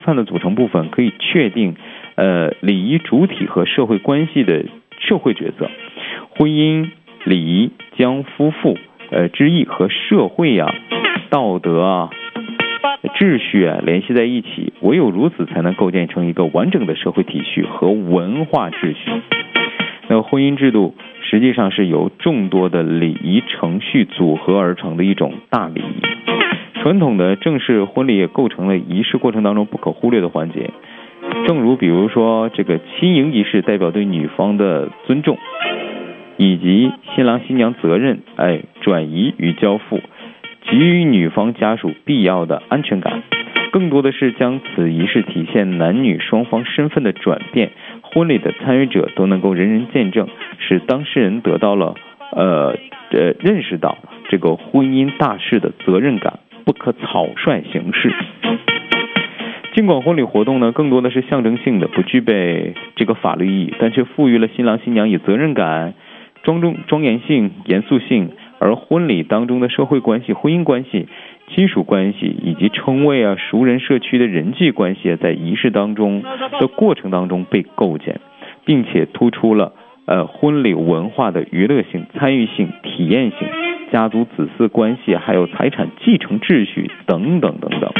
范的组成部分，可以确定礼仪主体和社会关系的社会角色。婚姻礼仪将夫妇之义和社会道德秩序联系在一起，唯有如此才能构建成一个完整的社会体系和文化秩序。那婚姻制度实际上是由众多的礼仪程序组合而成的一种大礼仪。传统的正式婚礼也构成了仪式过程当中不可忽略的环节，正如比如说这个亲迎仪式代表对女方的尊重，以及新郎新娘责任转移与交付，给予女方家属必要的安全感。更多的是将此仪式体现男女双方身份的转变，婚礼的参与者都能够人人见证，使当事人得到了认识到这个婚姻大事的责任感，不可草率行事。尽管婚礼活动呢更多的是象征性的，不具备这个法律意义，但却赋予了新郎新娘以责任感、庄严性、严肃性。而婚礼当中的社会关系、婚姻关系、亲属关系以及称谓熟人社区的人际关系，在仪式当中的过程当中被构建，并且突出了婚礼文化的娱乐性、参与性、体验性、家族子嗣关系，还有财产继承秩序等等等等。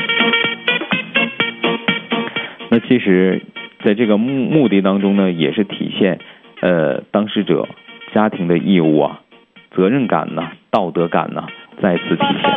那其实在这个目的当中呢，也是体现当事者家庭的义务责任感道德感再次体现。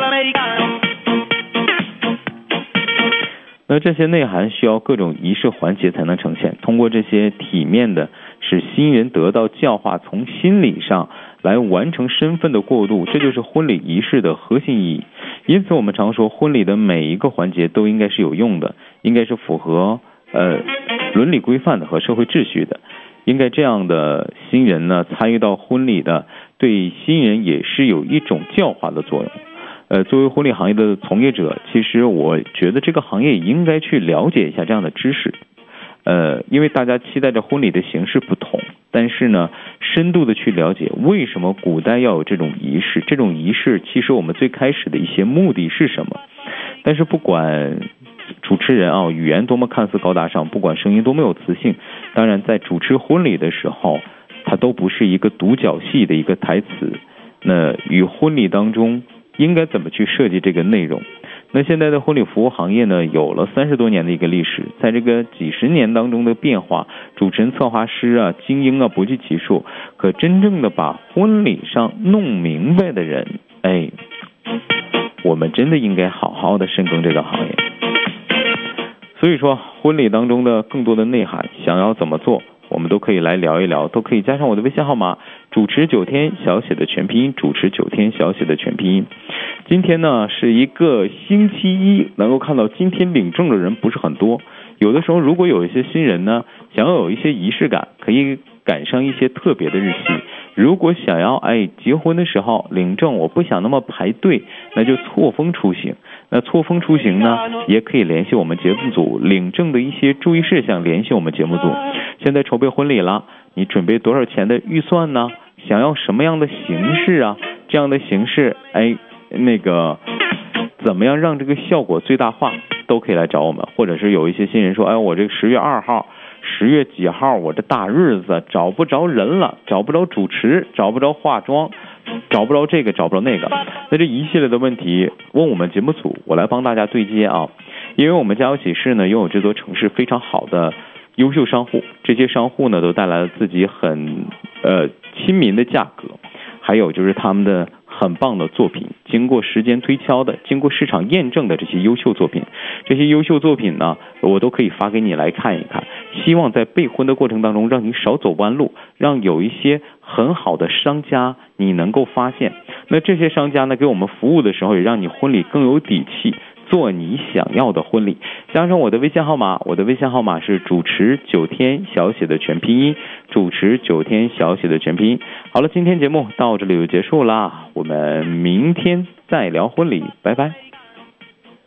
那这些内涵需要各种仪式环节才能呈现，通过这些体面的使新人得到教化，从心理上来完成身份的过渡，这就是婚礼仪式的核心意义。因此我们常说，婚礼的每一个环节都应该是有用的，应该是符合伦理规范的和社会秩序的。应该这样的新人呢，参与到婚礼的，对新人也是有一种教化的作用。作为婚礼行业的从业者，其实我觉得这个行业也应该去了解一下这样的知识。因为大家期待着婚礼的形式不同，但是呢，深度的去了解为什么古代要有这种仪式，这种仪式其实我们最开始的一些目的是什么。但是不管主持人语言多么看似高大上，不管声音多么有磁性，当然在主持婚礼的时候，它都不是一个独角戏的一个台词。那与婚礼当中应该怎么去设计这个内容？那现在的婚礼服务行业呢，有了30多年的一个历史，在这个几十年当中的变化，主持人、策划师精英不计其数，可真正的把婚礼上弄明白的人，我们真的应该好好的深耕这个行业。所以说，婚礼当中的更多的内涵，想要怎么做，我们都可以来聊一聊，都可以加上我的微信号码，主持9天小写的全拼音，主持9天小写的全拼音。今天呢是一个星期一，能够看到今天领证的人不是很多。有的时候如果有一些新人呢，想要有一些仪式感，可以赶上一些特别的日期。如果想要结婚的时候领证，我不想那么排队，那就错峰出行。那错峰出行呢，也可以联系我们节目组，领证的一些注意事项联系我们节目组。现在筹备婚礼了，你准备多少钱的预算呢？想要什么样的形式这样的形式怎么样让这个效果最大化，都可以来找我们。或者是有一些新人说，我这个10月2号10月几号我这大日子找不着人了，找不着主持，找不着化妆，找不着这个找不着那个，那这一系列的问题问我们节目组，我来帮大家对接因为我们家有喜事呢拥有这座城市非常好的优秀商户，这些商户呢都带来了自己很亲民的价格，还有就是他们的很棒的作品，经过时间推敲的，经过市场验证的这些优秀作品。这些优秀作品呢，我都可以发给你来看一看，希望在备婚的过程当中让你少走弯路，让有一些很好的商家你能够发现。那这些商家呢给我们服务的时候，也让你婚礼更有底气，做你想要的婚礼。加上我的微信号码，我的微信号码是主持9天小写的全拼音，主持9天小写的全拼音。好了，今天节目到这里就结束啦，我们明天再聊婚礼，拜拜。